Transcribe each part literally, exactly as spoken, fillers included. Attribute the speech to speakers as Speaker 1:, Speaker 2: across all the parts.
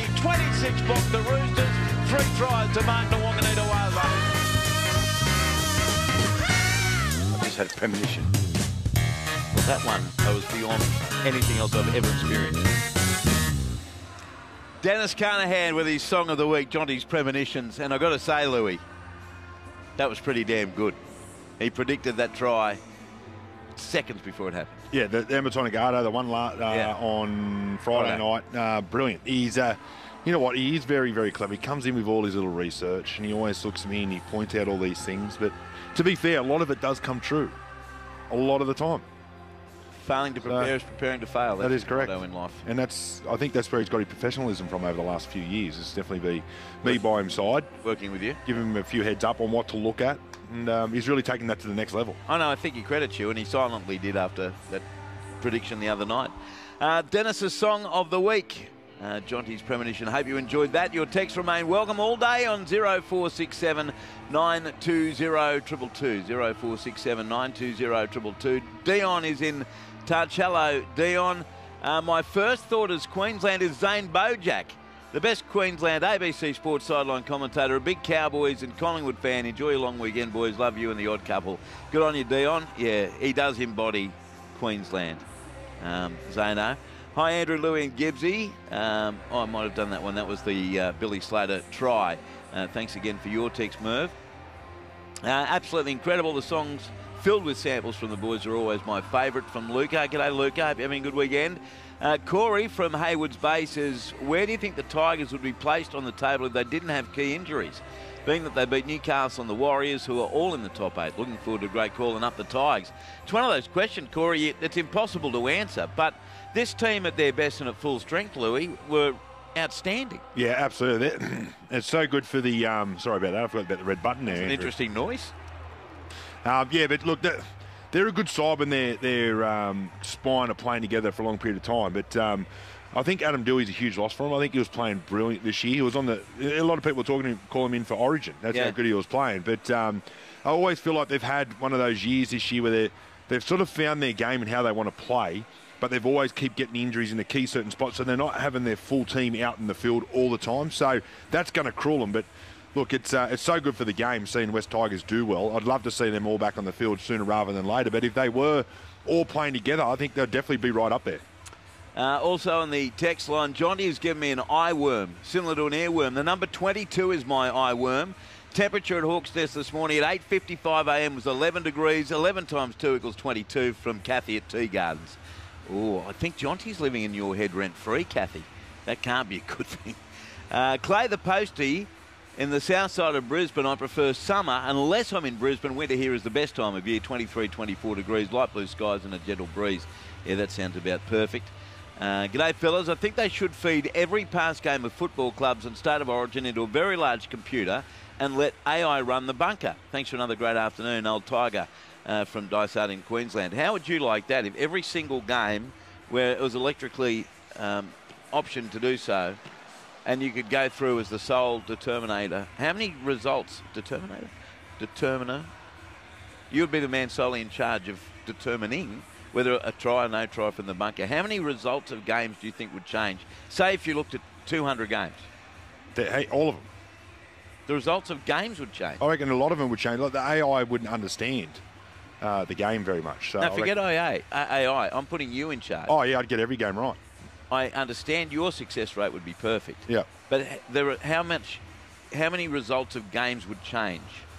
Speaker 1: twenty-six blocked the Roosters, three tries to Mark Nwanganita Wava.
Speaker 2: I just had a premonition. Well, that one, I was beyond anything else I've ever experienced. Dennis Carnahan with his Song of the Week, Jonty's Premonitions. And I've got to say, Louis, that was pretty damn good. He predicted that try seconds before it happened.
Speaker 3: Yeah, the, the Amatonagado, the one la, uh, yeah. on Friday night, uh, brilliant. He's, uh, you know what, he is very, very clever. He comes in with all his little research and he always looks at me and he points out all these things. But to be fair, a lot of it does come true. A lot of the time.
Speaker 2: Failing to prepare so, is preparing to fail. That's
Speaker 3: that is correct.
Speaker 2: In life.
Speaker 3: And that's, I think that's where he's got his professionalism from over the last few years. It's definitely be me by his side.
Speaker 2: Working with you.
Speaker 3: Give him a few heads up on what to look at. And um, he's really taking that to the next level.
Speaker 2: I know, I think he credits you, and he silently did after that prediction the other night. Uh, Dennis's Song of the Week. Uh, Jonty's Premonition. Hope you enjoyed that. Your texts remain welcome all day on zero four six seven, nine two zero, two two two. zero four six seven, nine two zero, two two two. Dion is in touch. Hello, Dion. Uh, my first thought as Queensland is Zane Bojack, the best Queensland A B C Sports sideline commentator, a big Cowboys and Collingwood fan. Enjoy your long weekend, boys. Love you and the odd couple. Good on you, Dion. Yeah, he does embody Queensland, um, Zano. Hi, Andrew, Louie and Gibbsy. Um, oh, I might have done that one. That was the uh, Billy Slater try. Uh, thanks again for your text, Merv. Uh, absolutely incredible. The songs filled with samples from the boys are always my favourite. From Luca. G'day, Luca. Hope you're having a good weekend. Uh, Corey from Haywards Bay says, where do you think the Tigers would be placed on the table if they didn't have key injuries? Being that they beat Newcastle and the Warriors, who are all in the top eight. Looking forward to a great call and up the Tigers. It's one of those questions, Corey, it's impossible to answer. But this team at their best and at full strength, Louis, were outstanding. Yeah,
Speaker 3: absolutely. It's so good for the... Um, sorry about that. I forgot about the red button there.
Speaker 2: It's an
Speaker 3: Andrew.
Speaker 2: Interesting noise.
Speaker 3: Um, yeah, but look... They're, they're a good side when their, their um, spine are playing together for a long period of time. But... Um, I think Adam Dewey's a huge loss for him. I think he was playing brilliant this year. He was on the. A lot of people were talking to him, call him in for Origin. That's yeah. how good he was playing. But um, I always feel like they've had one of those years this year where they've sort of found their game and how they want to play, but they've always keep getting injuries in the key certain spots, so they're not having their full team out in the field all the time. So that's going to cruel them. But look, it's uh, it's so good for the game seeing West Tigers do well. I'd love to see them all back on the field sooner rather than later. But if they were all playing together, I think they'd definitely be right up there.
Speaker 2: Uh, also on the text line, Jonty has given me an eye worm, similar to an earworm. The number twenty-two is my eye worm. Temperature at Hawke's Nest this morning at eight fifty-five a m was eleven degrees. eleven times two equals twenty-two from Kathy at Tea Gardens. Oh, I think Jonty's living in your head rent-free, Kathy. That can't be a good thing. Uh, Clay the Postie, in the south side of Brisbane, I prefer summer. Unless I'm in Brisbane, winter here is the best time of year, twenty-three, twenty-four degrees, light blue skies and a gentle breeze. Yeah, that sounds about perfect. Uh, g'day, fellas. I think they should feed every past game of football clubs and State of Origin into a very large computer and let A I run the bunker. Thanks for another great afternoon, old Tiger uh, from Dysart in Queensland. How would you like that if every single game where it was electrically um, optioned to do so and you could go through as the sole determinator? How many results? Determinator? Determiner? You would be the man solely in charge of determining whether a try or no try from the bunker. How many results of games do you think would change? Say if you looked at two hundred games.
Speaker 3: The, hey, all of them.
Speaker 2: The results of games would change.
Speaker 3: I reckon a lot of them would change. Like the A I wouldn't understand uh, the game very much. So
Speaker 2: now, forget A I. I'm putting you in charge.
Speaker 3: Oh, yeah, I'd get every game right.
Speaker 2: I understand your success rate would be perfect.
Speaker 3: Yeah.
Speaker 2: But there are, how much, how many results of games would change?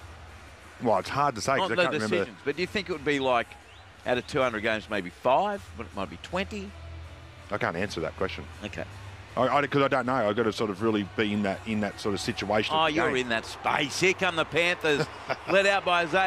Speaker 3: Well, it's hard to say because I can't
Speaker 2: decisions,
Speaker 3: remember.
Speaker 2: But do you think it would be like, out of two hundred games, maybe five, but it might be twenty?
Speaker 3: I can't answer that question.
Speaker 2: Okay.
Speaker 3: Because I, I, I don't know. I've got to sort of really be in that in that sort of situation.
Speaker 2: Oh, you're game. in that space. Here come the Panthers, led out by Zay.